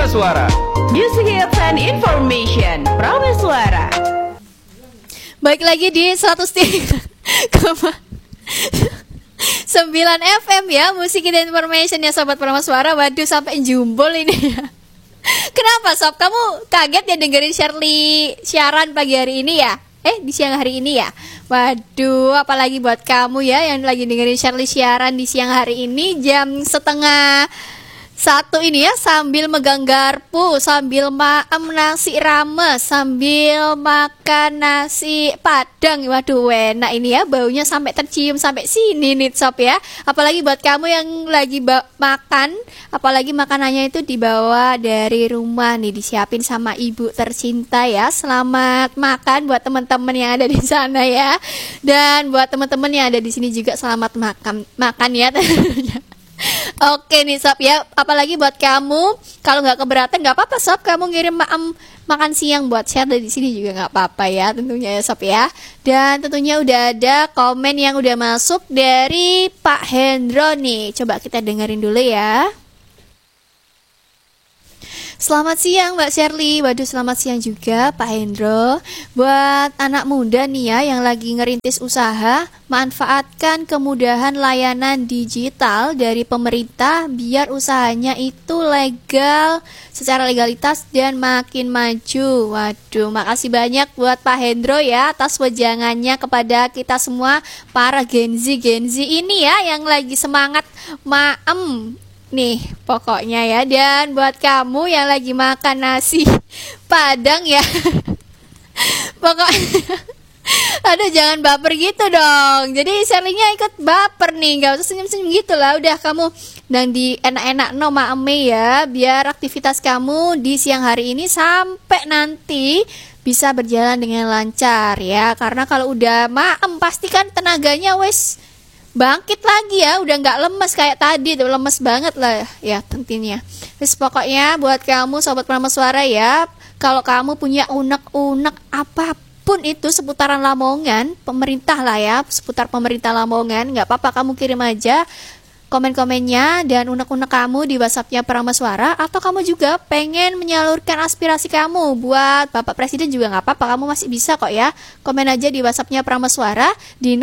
Prameswara. Music hits and information. Prameswara. Baik lagi di 103,9 FM ya, musik dan information ya Sobat Prameswara. Waduh, sampai jumbol ini ya. Kenapa Sob? Kamu kaget ya dengerin Shirley siaran pagi hari ini ya? Di siang hari ini ya. Waduh, apalagi buat kamu ya yang lagi dengerin Shirley siaran di siang hari ini jam 12:30 ini ya, sambil megang garpu, sambil maem nasi rames, sambil makan nasi padang. Waduh, enak ini ya, baunya sampai tercium sampai sini nih Sob ya. Apalagi buat kamu yang lagi makan, apalagi makanannya itu dibawa dari rumah nih, disiapin sama ibu tercinta ya. Selamat makan buat teman-teman yang ada di sana ya. Dan buat teman-teman yang ada di sini juga selamat makan ya tentunya. Oke nih Sob ya, apalagi buat kamu kalau nggak keberatan nggak apa-apa Sob, kamu ngirim makan siang buat share dari sini juga nggak apa-apa ya tentunya ya Sob ya. Dan tentunya udah ada komen yang udah masuk dari Pak Hendro nih, coba kita dengerin dulu ya. Selamat siang Mbak Shirley. Waduh, selamat siang juga Pak Hendro. Buat anak muda nih ya yang lagi ngerintis usaha, manfaatkan kemudahan layanan digital dari pemerintah biar usahanya itu legal, secara legalitas dan makin maju. Waduh, makasih banyak buat Pak Hendro ya atas wejangannya kepada kita semua para Gen Z ini ya yang lagi semangat maem nih pokoknya ya. Dan buat kamu yang lagi makan nasi padang ya pokoknya aduh, jangan baper gitu dong. Jadi Shirley-nya ikut baper nih, gak usah senyum-senyum gitu lah. Udah kamu dan di enak-enak no maeme ya, biar aktivitas kamu di siang hari ini sampai nanti bisa berjalan dengan lancar ya. Karena kalau udah maem pastikan tenaganya wes bangkit lagi ya, udah nggak lemes kayak tadi tuh, lemes banget lah ya tentunya. Terus pokoknya buat kamu Sobat Prameswara ya, kalau kamu punya unek-unek apapun itu seputaran Lamongan, pemerintah lah ya, seputar pemerintah Lamongan, nggak apa-apa, kamu kirim aja komen-komennya dan unek-unek kamu di WhatsApp-nya Prameswara. Atau kamu juga pengen menyalurkan aspirasi kamu buat Bapak Presiden juga nggak apa-apa, kamu masih bisa kok ya. Komen aja di WhatsApp-nya Prameswara di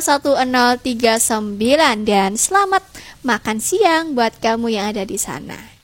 0812 302 1039. Dan selamat makan siang buat kamu yang ada di sana.